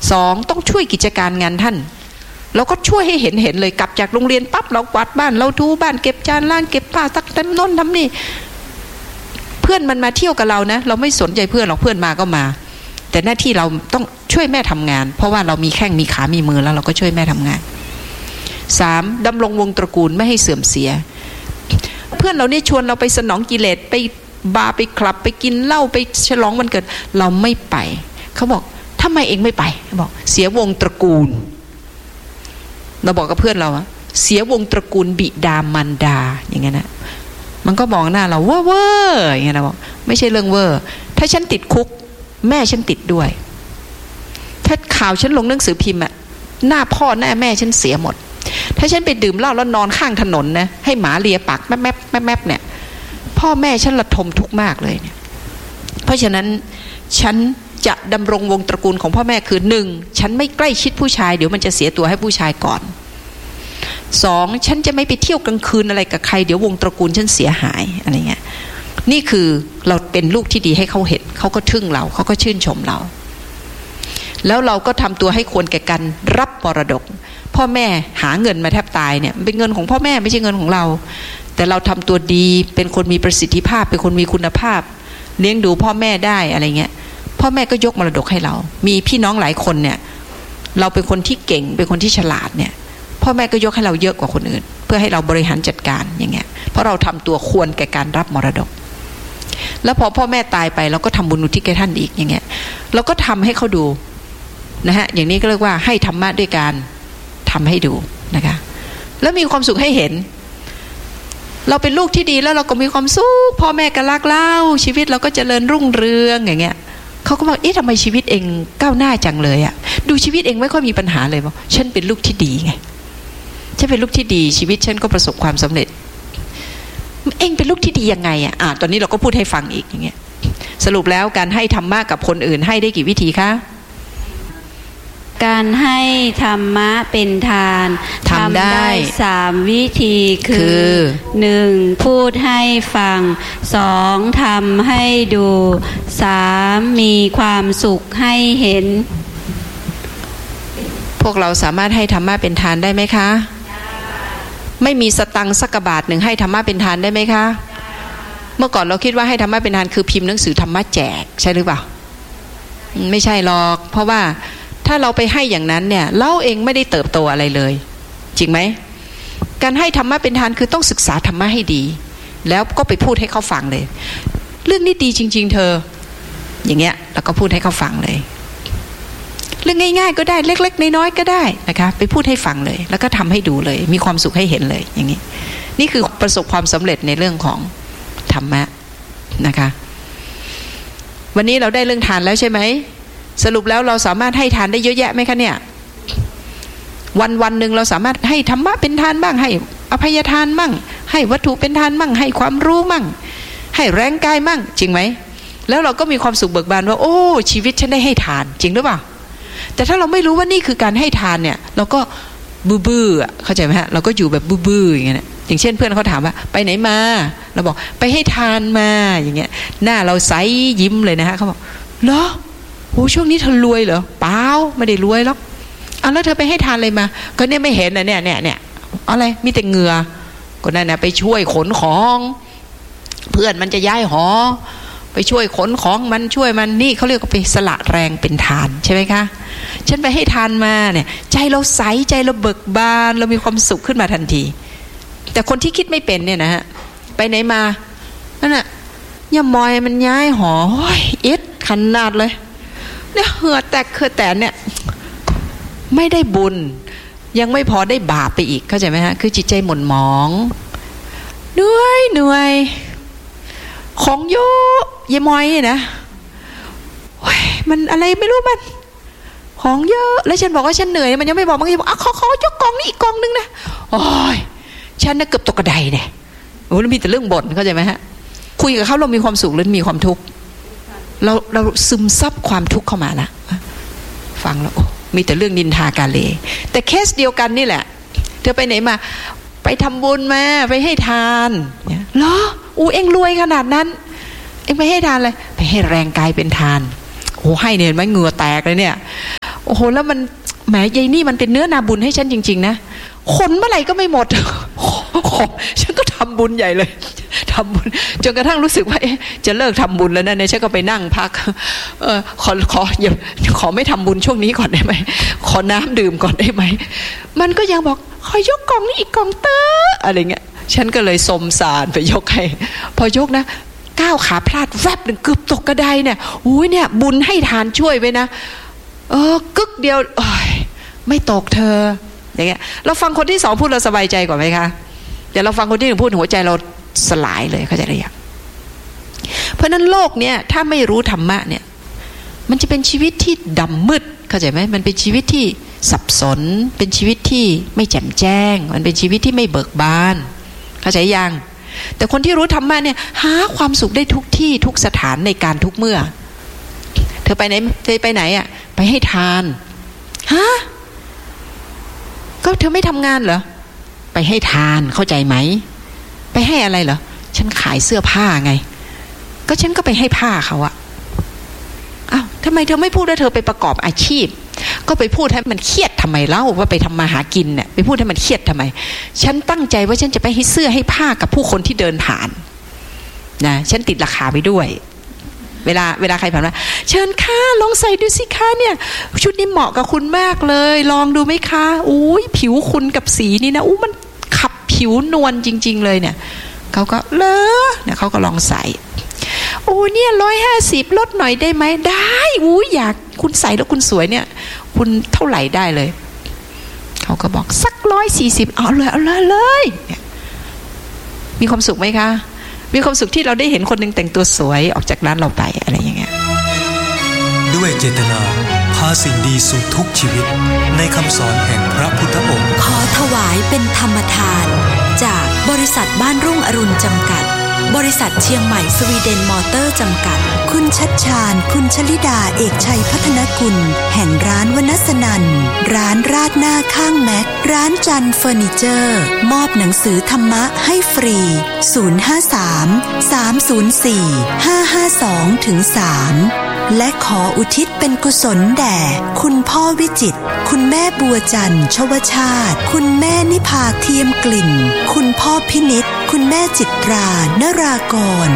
2ต้องช่วยกิจการงานท่านเราก็ช่วยให้เห็นเลยกลับจากโรงเรียนปั๊บเรากวาดบ้านเราถูบ้านเก็บจานล้างเก็บผ้าซักทำโน่นทำนี่เพื่อนมันมาเที่ยวกับเรานะเราไม่สนใจเพื่อนหรอกเพื่อนมาก็มาแต่หน้าที่เราต้องช่วยแม่ทำงานเพราะว่าเรามีแข้งมีขามีมือแล้วเราก็ช่วยแม่ทำงาน3ดำรงวงตระกูลไม่ให้เสื่อมเสียเพื่อนเราเนี่ยชวนเราไปสนองกิเลสไปบาร์ไปคลับไปกินเหล้าไปฉลองวันเกิดเราไม่ไปเขาบอกทำไมเองไม่ไปบอกเสียวงตระกูลเราบอกกับเพื่อนเราอะเสียวงตระกูลบิดามารดาอย่างเงี้ยนะมันก็มองหน้าเราเว่อร์อย่างเงี้ยนะบอกไม่ใช่เรื่องเว่อร์ถ้าฉันติดคุกแม่ฉันติดด้วยถ้าข่าวฉันลงหนังสือพิมพ์อะหน้าพ่อหน้าแม่ฉันเสียหมดถ้าฉันไปดื่มเหล้าแล้วนอนข้างถนนนะให้หมาเลียปากแมบแมบเนี่ยพ่อแม่ฉันระทมทุกข์มากเลยเนี่ยเพราะฉะนั้นฉันจะดำรงวงตระกูลของพ่อแม่คือ1ฉันไม่ใกล้ชิดผู้ชายเดี๋ยวมันจะเสียตัวให้ผู้ชายก่อน2ฉันจะไม่ไปเที่ยวกลางคืนอะไรกับใครเดี๋ยววงตระกูลฉันเสียหายอะไรเงี้ยนี่คือเราเป็นลูกที่ดีให้เขาเห็นเขาก็ทึ่งเราเขาก็ชื่นชมเราแล้วเราก็ทำตัวให้ควรแก่การรับมรดกพ่อแม่หาเงินมาแทบตายเนี่ยเป็นเงินของพ่อแม่ไม่ใช่เงินของเราแต่เราทำตัวดีเป็นคนมีประสิทธิภาพเป็นคนมีคุณภาพเลี้ยงดูพ่อแม่ได้อะไรเงี้ยพ่อแม่ก็ยกมรดกให้เรามีพี่น้องหลายคนเนี่ยเราเป็นคนที่เก่งเป็นคนที่ฉลาดเนี่ยพ่อแม่ก็ยกให้เราเยอะกว่าคนอื่นเพื่อให้เราบริหารจัดการอย่างเงี้ยเพราะเราทำตัวควรแก่การรับมรดกแล้วพอพ่อแม่ตายไปเราก็ทำบุญอุทิศแก่ท่านอีกอย่างเงี้ยเราก็ทำให้เขาดูนะฮะอย่างนี้ก็เรียกว่าให้ธรรมะด้วยการทำให้ดูนะคะแล้วมีความสุขให้เห็นเราเป็นลูกที่ดีแล้วเราก็มีความสุขพ่อแม่ก็รักเราชีวิตเราก็เจริญรุ่งเรืองอย่างเงี้ยเขาก็บอกเอ๊ะทำไมชีวิตเองก้าวหน้าจังเลยอะดูชีวิตเองไม่ค่อยมีปัญหาเลยบอกฉันเป็นลูกที่ดีไงฉันเป็นลูกที่ดีชีวิตฉันก็ประสบความสำเร็จเองเป็นลูกที่ดียังไงอะตอนนี้เราก็พูดให้ฟังอีกอย่างเงี้ยสรุปแล้วการให้ธรรมะกับคนอื่นให้ได้กี่วิธีคะการให้ธรรมะเป็นทานทำได้3วิธีคือ 1. พูดให้ฟัง 2. ทำให้ดู 3. มีความสุขให้เห็นพวกเราสามารถให้ธรรมะเป็นทานได้ไหมคะไม่มีสตังค์สักกระบาทหนึ่งให้ธรรมะเป็นทานได้ไหมคะเมื่อก่อนเราคิดว่าให้ธรรมะเป็นทานคือพิมพ์หนังสือธรรมะแจกใช่หรือเปล่าไม่ใช่หรอกเพราะว่าถ้าเราไปให้อย่างนั้นเนี่ยเราเองไม่ได้เติบโตอะไรเลยจริงไหมการให้ธรรมะเป็นทานคือต้องศึกษาธรรมะให้ดีแล้วก็ไปพูดให้เขาฟังเลยเรื่องนี้ดีจริงๆเธออย่างเงี้ยแล้วก็พูดให้เขาฟังเลยเรื่องง่ายๆก็ได้เล็กๆน้อยๆก็ได้นะคะไปพูดให้ฟังเลยแล้วก็ทำให้ดูเลยมีความสุขให้เห็นเลยอย่างนี้นี่คือประสบความสำเร็จในเรื่องของธรรมะนะคะวันนี้เราได้เรื่องทานแล้วใช่ไหมสรุปแล้วเราสามารถให้ทานได้เยอะแยะไหมคะเนี่ยวันหนึ่งเราสามารถให้ธรรมะเป็นทานบ้างให้อภัยทานมั่งให้วัตถุเป็นทานมั่งให้ความรู้มั่งให้แรงกายมั่งจริงไหมแล้วเราก็มีความสุขเบิกบานว่าโอ้ชีวิตฉันได้ให้ทานจริงหรือเปล่าแต่ถ้าเราไม่รู้ว่านี่คือการให้ทานเนี่ยเราก็บื้อๆเข้าใจไหมฮะเราก็อยู่แบบบื้อๆอย่างเงี้ยอย่างเช่นเพื่อนเขาถามว่าไปไหนมาเราบอกไปให้ทานมาอย่างเงี้ยหน้าเราใสยิ้มเลยนะฮะเขาบอกเหรอโอ้ช่วงนี้เธอรวยเหรอเปล่าไม่ได้รวยหรอกแล้วเธอไปให้ทานอะไรมาก็เนี่ยไม่เห็นนะเนี่ยอะไรมีแต่เหงื่อก็นั่นนะไปช่วยขนของเพื่อนมันจะย้ายหอไปช่วยขนของมันช่วยมันนี่เขาเรียกว่าไปสละแรงเป็นทานใช่ไหมคะฉันไปให้ทานมาเนี่ยใจเราใสใจเราเบิกบานเรามีความสุขขึ้นมาทันทีแต่คนที่คิดไม่เป็นเนี่ยนะฮะไปไหนมานั่นน่ะย่ามอยมันย้ายหอเอ็ดขนาดเลยเนี่ยเหือแตกเหือแตนเนี่ยไม่ได้บุญยังไม่พอได้บาปไปอีกเข้าใจไหมฮะคือจิตใจหม่นหมองเหนื่อยของเยอะยายมอยนะมันอะไรไม่รู้มันของเยอะแล้วฉันบอกว่าฉันเหนื่อยมันยังไม่บอกมันก็บอกขอยกกองนี้อีกกองนึงนะโอ้ยฉันน่ะเกือบตกกระไดเนี่ยโอ้แล้วมีแต่เรื่องบ่นเข้าใจไหมฮะคุยกับเขาเรามีความสุขหรือมีความทุกข์เราซึมซับความทุกข์เข้ามาละฟังแล้วมีแต่เรื่องนินทากาเลแต่เคสเดียวกันนี่แหละเธอไปไหนมาไปทำบุญมาไปให้ทานเหรอเอ็งรวยขนาดนั้นเอ็งไปให้ทานเลยไปให้แรงกายเป็นทานโอ้ให้เนี่ยมันเหงื่อแตกเลยเนี่ยโอ้โหแล้วมันแหมยายนี่มันเป็นเนื้อนาบุญให้ฉันจริงๆนะคนเมื่อไหร่ก็ไม่หมดฉันก็ทำบุญใหญ่เลยทำบุญจนกระทั่งรู้สึกว่าจะเลิกทำบุญแล้วนะเนี่ยฉันก็ไปนั่งพักขอไม่ทำบุญช่วงนี้ก่อนได้ไหมขอน้ำดื่มก่อนได้ไหมมันก็ยังบอกขอยกกล่องนี้อีกกล่องเตออะไรเงี้ยฉันก็เลยสมสารไปยกให้พอยกนะก้าวขาพลาดแวบหนึ่งเกือบตกกระไดเนี่ยอุ้ยเนี่ยบุญให้ทานช่วยไว้นะกึกเดียวไม่ตกเธออย่างเงี้ยเราฟังคนที่สองพูดเราสบายใจกว่าไหมคะเดี๋ยวเราฟังคนที่หนึ่งพูดหัวใจเราสลายเลยเข้าใจหรือยังเพราะนั้นโลกเนี่ยถ้าไม่รู้ธรรมะเนี่ยมันจะเป็นชีวิตที่ดำมืดเข้าใจไหมมันเป็นชีวิตที่สับสนเป็นชีวิตที่ไม่แจ่มแจ้งมันเป็นชีวิตที่ไม่เบิกบานเข้าใจยังแต่คนที่รู้ธรรมะเนี่ยหาความสุขได้ทุกที่ทุกสถานในการทุกเมื่อเธอไปไหนอ่ะไปให้ทานฮะก็เธอไม่ทำงานเหรอไปให้ทานเข้าใจไหมไปให้อะไรเหรอฉันขายเสื้อผ้าไงก็ฉันก็ไปให้ผ้าเขาอะอ้าวทำไมเธอไม่พูดว่าเธอไปประกอบอาชีพก็ไปพูดให้มันเครียดทำไมเล่าว่าไปทำมาหากินเนี่ยไปพูดให้มันเครียดทำไมฉันตั้งใจว่าฉันจะไปให้เสื้อให้ผ้ากับผู้คนที่เดินผ่านนะฉันติดราคาไปด้วยเวลาใครผ่านมาเชิญค่ะลองใส่ดูสิคะเนี่ยชุดนี้เหมาะกับคุณมากเลยลองดูไหมคะอุ้ยผิวคุณกับสีนี่นะมันขับผิวนวลจริงๆเลยเนี่ยเขาก็เนี่ยเขาก็ลองใส่โอ้เนี่ย150ลดหน่อยได้ไหมได้อุ้ยอยากคุณใส่แล้วคุณสวยเนี่ยคุณเท่าไหร่ได้เลยเขาก็บอกสัก140เอาเลยมีความสุขไหมคะมีความสุขที่เราได้เห็นคนหนึ่งแต่งตัวสวยออกจากร้านเราไปอะไรอย่างเงี้ยด้วยเจตนาพาสิ่งดีสู่ทุกชีวิตในคำสอนแห่งพระพุทธองค์ขอถวายเป็นธรรมทานจากบริษัทบ้านรุ่งอรุณจำกัดบริษัทเชียงใหม่สวีเดนมอเตอร์จำกัดคุณชัดชาญคุณชลิดาเอกชัยพัฒนกุลแห่งร้านวนัสนันร้านราดหน้าข้างแม็กร้านจันเฟอร์นิเจอร์มอบหนังสือธรรมะให้ฟรี053-304-552-3และขออุทิศเป็นกุศลแด่คุณพ่อวิจิตรคุณแม่บัวจันทร์ชวชาติคุณแม่นิพาเทียมกลิ่นคุณพ่อพินิจคุณแม่จิตรานรากร